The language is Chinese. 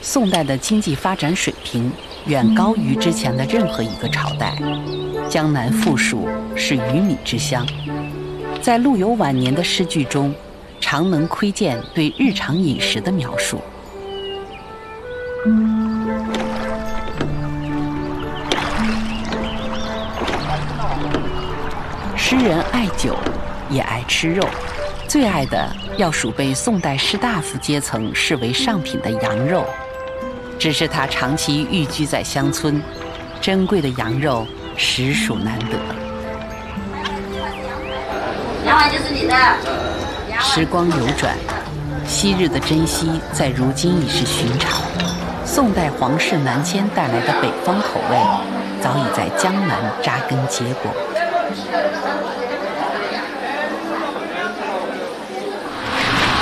宋代的经济发展水平远高于之前的任何一个朝代。江南富庶，是鱼米之乡。在陆游晚年的诗句中，常能窥见对日常饮食的描述。诗人爱酒，也爱吃肉，最爱的要数被宋代士大夫阶层视为上品的羊肉。只是他长期寓居在乡村，珍贵的羊肉实属难得。 2碗就是你的。 时光流转，昔日的珍惜在如今已是寻常。宋代皇室南迁带来的北方口味，早已在江南扎根结果。